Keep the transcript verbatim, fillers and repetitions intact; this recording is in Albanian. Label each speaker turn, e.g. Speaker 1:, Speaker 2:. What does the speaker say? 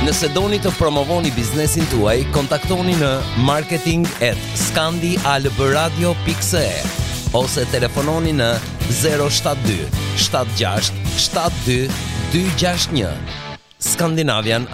Speaker 1: Nëse doni të promovoni biznesin tuaj, kontaktoni në marketing at scandialbradio dot c e ose telefononi në zero shtat dy shtat gjasht shtat dy dy gjasht një. Skandinavian